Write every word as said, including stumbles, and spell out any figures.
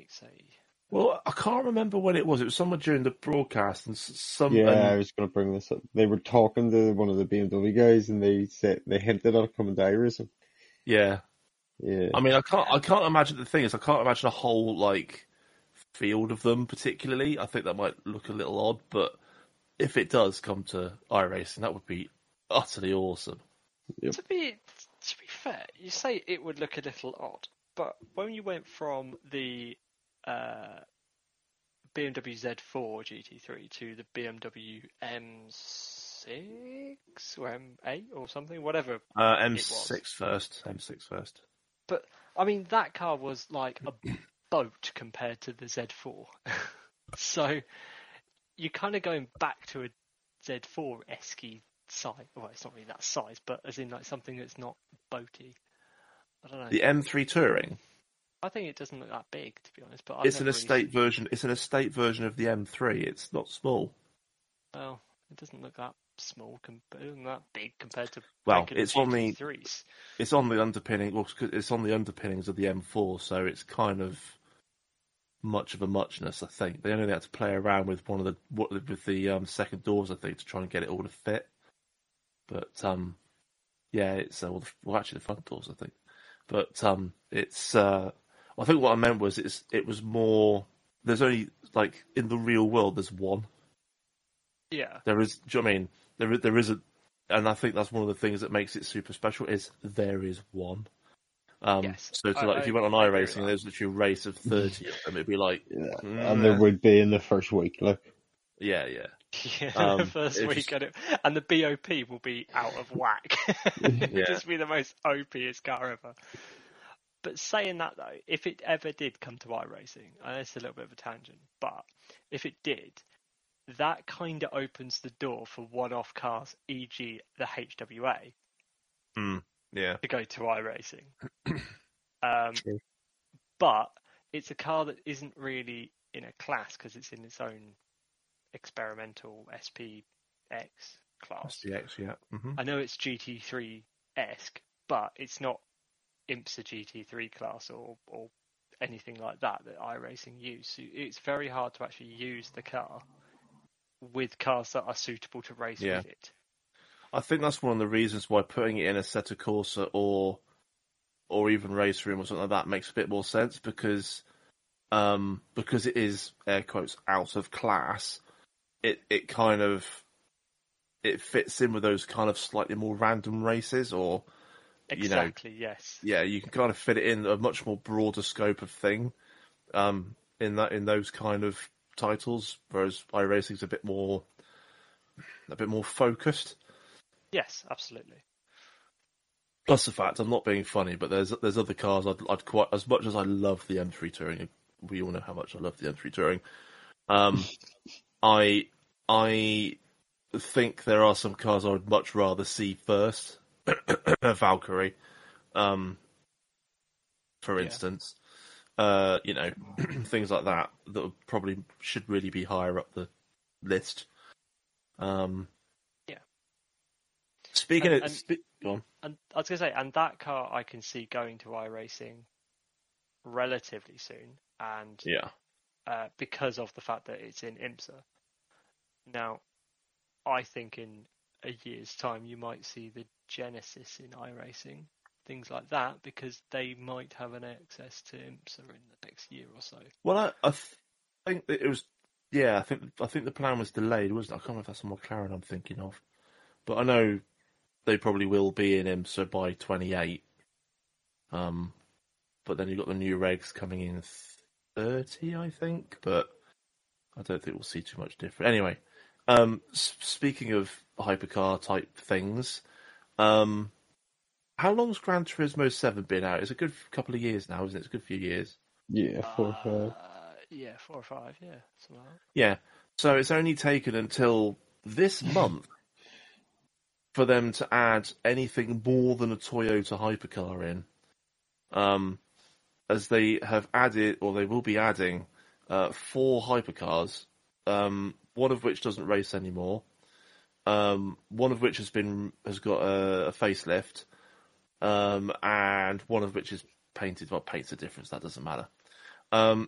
say? Well, I can't remember when it was. It was somewhere during the broadcast, and some. Yeah, and... I was going to bring this up. They were talking to one of the B M W guys, and they said they hinted at it coming to iRacing. Yeah, yeah. I mean, I can't. I can't imagine the thing is, I can't imagine a whole like field of them particularly. I think that might look a little odd, but if it does come to iRacing, that would be utterly awesome. Yep. To be to be fair, you say it would look a little odd, but when you went from the uh, B M W Z four G T three to the B M W M six or M eight or something, whatever. Uh, M six first. M six first. But I mean, that car was like a boat compared to the Z four. So you're kind of going back to a Z four-esque size. Well, it's not really that size, but as in like something that's not boaty. I don't know. The M three Touring. I think it doesn't look that big, to be honest. But I've it's an really estate seen... version. It's an estate version of the M three. It's not small. Well, it doesn't look that small, it isn't that big compared to. Well, it's G T threes. on the. It's on the underpinning. Well, it's on the underpinnings of the M four, so it's kind of much of a muchness. I think they only had to play around with one of the with the um, second doors, I think, to try and get it all to fit. But um, yeah, it's uh, well, well, actually the front doors, I think. But um, it's. Uh, I think what I meant was it's it was more. There's only like in the real world, there's one. Yeah. There is. Do you know what I mean? There is, there is a, and I think that's one of the things that makes it super special is there is one. Um, yes. So to, I, like, I, if you went on iRacing and there's literally a race of thirty of them, it'd be like, yeah. mm, and there would be in the first week, like. Yeah, yeah. Yeah, um, the first week, just... and, it, and the B O P will be out of whack. It'll yeah. just be the most O P-est car ever. But saying that though, if it ever did come to iRacing, I know it's a little bit of a tangent, but if it did, that kind of opens the door for one-off cars, for example the H W A, mm, yeah. to go to iRacing. um, True. But it's a car that isn't really in a class because it's in its own experimental S P X class. S P X, yeah. Mm-hmm. I know it's G T three-esque, but it's not IMSA G T three class or, or anything like that that iRacing use. So it's very hard to actually use the car with cars that are suitable to race yeah. with it. I think that's one of the reasons why putting it in Assetto Corsa or or even Race Room or something like that makes a bit more sense because um, because it is air quotes out of class. It it kind of it fits in with those kind of slightly more random races or. Exactly, you know, yes. Yeah, you can kind of fit it in a much more broader scope of thing, um, in that in those kind of titles, whereas iRacing's a bit more, a bit more focused. Yes, absolutely. Plus the fact I'm not being funny, but there's there's other cars I'd, I'd quite as much as I love the M three Touring. We all know how much I love the M three Touring. Um, I I think there are some cars I would much rather see first. Valkyrie, um, for instance, yeah. uh, you know, things like that that probably should really be higher up the list. Um, yeah. Speaking and, of, and, spe- go on. And I was going to say, and that car I can see going to iRacing relatively soon, and yeah, uh, because of the fact that it's in IMSA. Now, I think in a year's time you might see the Genesis in iRacing, things like that, because they might have an access to IMSA in the next year or so. Well, I, I th- think that it was, yeah, I think I think the plan was delayed, wasn't it? I can't remember if that's a McLaren I'm thinking of, but I know they probably will be in IMSA by twenty-eight. Um, but then you've got the new regs coming in thirty, I think, but I don't think we'll see too much different. Anyway, um, s- speaking of hypercar type things. Um, how long's Gran Turismo seven been out? It's a good couple of years now, isn't it? It's a good few years. Yeah, four or five. Uh, yeah, four or five, yeah. Like yeah, so it's only taken until this month for them to add anything more than a Toyota hypercar in. Um, as they have added, or they will be adding, uh, four hypercars, um, one of which doesn't race anymore. Um, one of which has been has got a, a facelift, um, and one of which is painted. Well, paint's a difference. That doesn't matter. Um,